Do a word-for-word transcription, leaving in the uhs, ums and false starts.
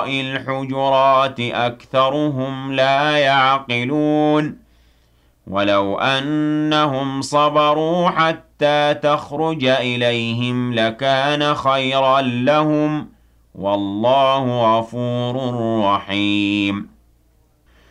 وَرَاءِ الْحُجُرَاتِ أَكْثَرُهُمْ لَا يَعْقِلُونَ وَلَوْ أَنَّهُمْ صَبَرُوا حَتَّىٰ تَخْرُجَ إِلَيْهِمْ لَكَانَ خَيْرًا لَّهُمْ ۚ وَاللَّهُ غَفُورٌ رَّحِيمٌ